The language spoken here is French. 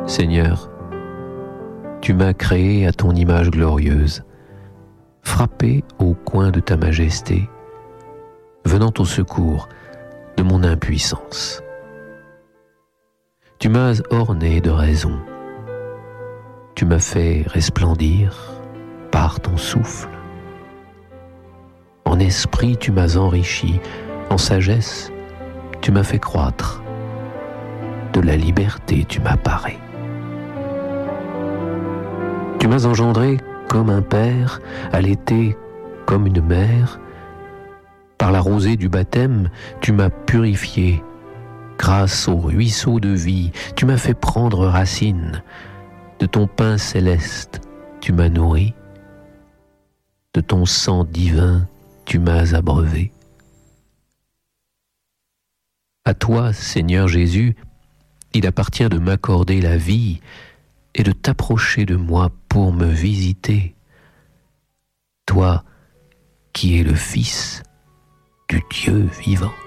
Seigneur, tu m'as créé à ton image glorieuse, frappé au coin de ta majesté, venant au secours de mon impuissance. Tu m'as orné de raison, tu m'as fait resplendir par ton souffle. En esprit, tu m'as enrichi, en sagesse, tu m'as fait croître, de la liberté, tu m'as paré. Tu m'as engendré comme un père, allaité comme une mère. Par la rosée du baptême, tu m'as purifié. Grâce au ruisseau de vie, tu m'as fait prendre racine. De ton pain céleste, tu m'as nourri. De ton sang divin, tu m'as abreuvé. À toi, Seigneur Jésus, il appartient de m'accorder la vie et de t'approcher de moi pour me visiter. Toi qui es le Fils du Dieu vivant.